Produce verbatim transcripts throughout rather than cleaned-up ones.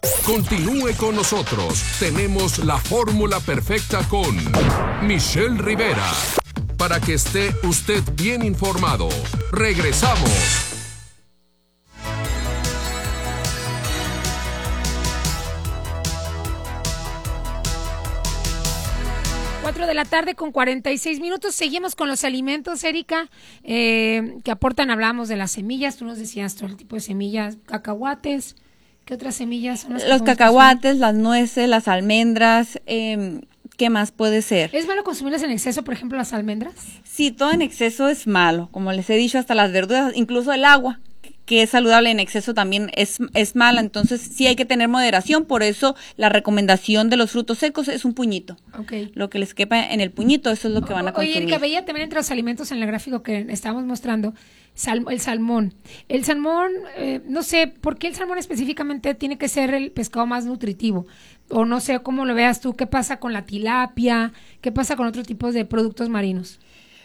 Continúe con nosotros. Tenemos la fórmula perfecta con Michelle Rivera. Para que esté usted bien informado. Regresamos. cuatro de la tarde con cuarenta y seis minutos. Seguimos con los alimentos, Erika, eh, que aportan. Hablamos de las semillas. Tú nos decías todo el tipo de semillas, cacahuates. ¿Qué otras semillas son las que Los podemos cacahuates, consumir? las nueces, las almendras. Eh, ¿Qué más puede ser? ¿Es malo consumirlas en exceso, por ejemplo, las almendras? Sí, todo en exceso es malo. Como les he dicho, hasta las verduras, incluso el agua, que es saludable en exceso también es, es mala. Entonces sí hay que tener moderación. Por eso la recomendación de los frutos secos es un puñito. Okay. Lo que les quepa en el puñito, eso es lo que van a consumir. Oye, Erika, veía también entre los alimentos en el gráfico que estábamos mostrando, sal, el salmón. El salmón, eh, no sé, ¿por qué el salmón específicamente tiene que ser el pescado más nutritivo? O no sé cómo lo veas tú, ¿qué pasa con la tilapia? ¿Qué pasa con otros tipos de productos marinos?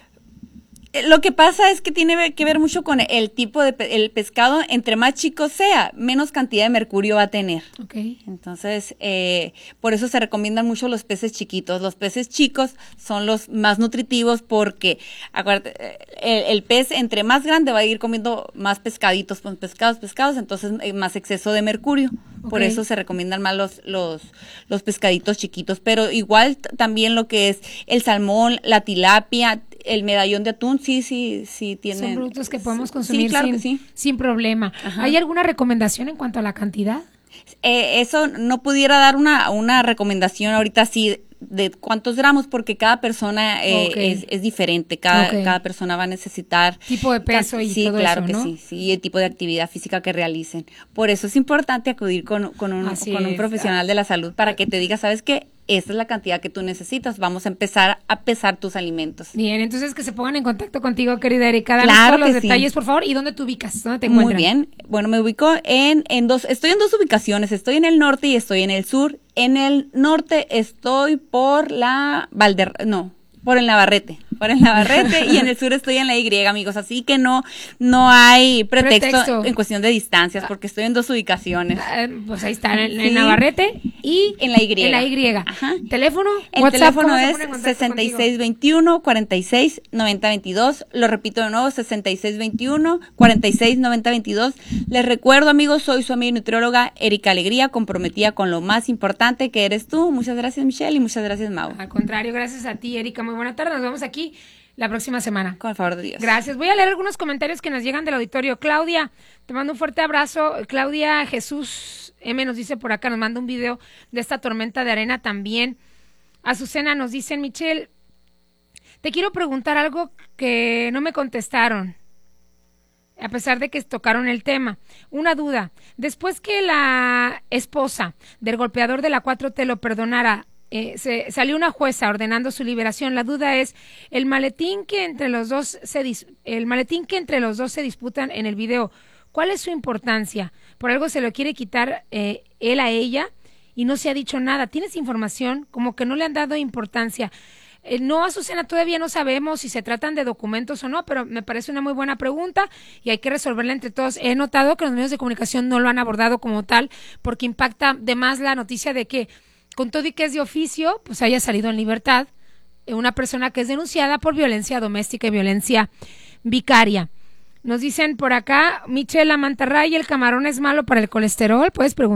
Lo que pasa es que tiene que ver mucho con el tipo de pe- el pescado. Entre más chico sea, menos cantidad de mercurio va a tener. Okay. Entonces, eh, por eso se recomiendan mucho los peces chiquitos. Los peces chicos son los más nutritivos porque, acuérdate, el, el pez entre más grande va a ir comiendo más pescaditos, pues, pescados, pescados, entonces eh, más exceso de mercurio. Okay. Por eso se recomiendan más los, los, los pescaditos chiquitos. Pero igual t- también lo que es el salmón, la tilapia, el medallón de atún, sí, sí, sí tienen. Son productos que podemos consumir sí, claro sin, que sí. sin problema. Ajá. ¿Hay alguna recomendación en cuanto a la cantidad? Eh, eso no pudiera dar una, una recomendación ahorita sí de cuántos gramos, porque cada persona eh, okay. es, es diferente, cada, okay. cada persona va a necesitar tipo de peso cada, y sí, todo claro eso, que ¿no? sí, sí, y el tipo de actividad física que realicen. Por eso es importante acudir con, con, un, con un profesional de la salud para que te diga, ¿sabes qué? Esta es la cantidad que tú necesitas. Vamos a empezar a pesar tus alimentos. Bien, entonces que se pongan en contacto contigo, querida Erika. Danos claro todos los sí. detalles, por favor. ¿Y dónde te ubicas? ¿Dónde te encuentras? Muy bien. Bueno, me ubico en, en dos, estoy en dos ubicaciones. Estoy en el norte y estoy en el sur. En el norte estoy por la Valder, no, por el Navarrete. Por el Navarrete y en el sur estoy en la Y, amigos, así que no no hay pretexto, pretexto. en cuestión de distancias, porque estoy en dos ubicaciones. Uh, pues ahí está, en, sí. en Navarrete y en la Y. En la Y. Ajá. ¿Teléfono? El WhatsApp, teléfono es sesenta y seis veintiuno, cuarenta y seis, noventa veintidós, lo repito de nuevo, sesenta y seis veintiuno, cuarenta y seis, noventa veintidós. Les recuerdo, amigos, soy su amiga nutrióloga Erika Alegría, comprometida con lo más importante que eres tú. Muchas gracias, Michelle, y muchas gracias, Mau. Al contrario, gracias a ti, Erika. Muy buena tarde, nos vemos aquí la próxima semana. Con el favor de Dios. Gracias. Voy a leer algunos comentarios que nos llegan del auditorio. Claudia, te mando un fuerte abrazo. Claudia Jesús M nos dice por acá, nos manda un video de esta tormenta de arena también. Azucena nos dice, Michelle, te quiero preguntar algo que no me contestaron, a pesar de que tocaron el tema. Una duda. Después que la esposa del golpeador de la cuatro T lo perdonara, Eh, se, salió una jueza ordenando su liberación. La duda es el maletín que entre los dos se dis, el maletín que entre los dos se disputan en el video. ¿Cuál es su importancia? Por algo se lo quiere quitar eh, él a ella y no se ha dicho nada. ¿Tienes información? Como que no le han dado importancia. Eh, no, Azucena, todavía no sabemos si se tratan de documentos o no, pero me parece una muy buena pregunta y hay que resolverla entre todos. He notado que los medios de comunicación no lo han abordado como tal porque impacta de más la noticia de que con todo y que es de oficio, pues haya salido en libertad una persona que es denunciada por violencia doméstica y violencia vicaria. Nos dicen por acá, Michelle, la mantarraya y el camarón es malo para el colesterol. Puedes preguntar.